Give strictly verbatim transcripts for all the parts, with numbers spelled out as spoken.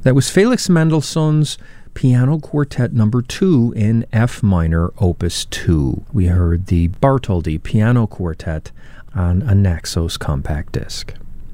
That was Felix Mendelssohn's Piano Quartet Number two in F minor, Opus two. We heard the Bartholdy Piano Quartet on a Naxos compact disc.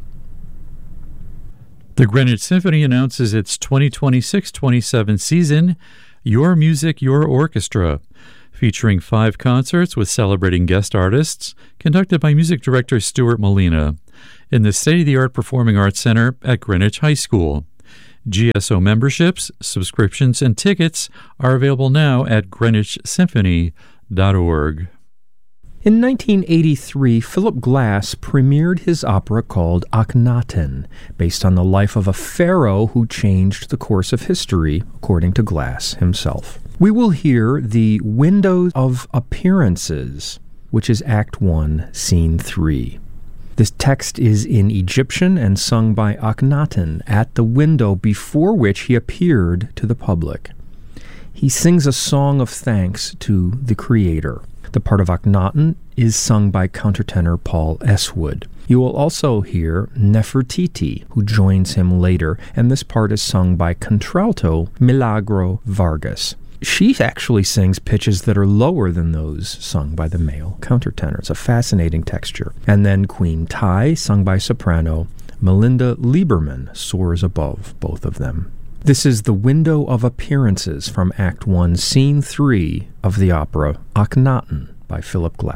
The Greenwich Symphony announces its twenty twenty-six twenty-seven season, Your Music, Your Orchestra, featuring five concerts with celebrating guest artists, conducted by music director Stuart Molina, in the state-of-the-art Performing Arts Center at Greenwich High School. G S O memberships, subscriptions, and tickets are available now at greenwich symphony dot org. In nineteen eighty-three, Philip Glass premiered his opera called Akhenaten, based on the life of a pharaoh who changed the course of history, according to Glass himself. We will hear the Window of Appearances, which is Act one, Scene three. This text is in Egyptian and sung by Akhenaten at the window before which he appeared to the public. He sings a song of thanks to the Creator. The part of Akhenaten is sung by countertenor Paul Eswood. You will also hear Nefertiti, who joins him later, and this part is sung by contralto Milagro Vargas. She actually sings pitches that are lower than those sung by the male countertenor. It's a fascinating texture. And then Queen Tai, sung by soprano Melinda Lieberman, soars above both of them. This is the Window of Appearances from Act one, Scene three of the opera Akhenaten by Philip Glass.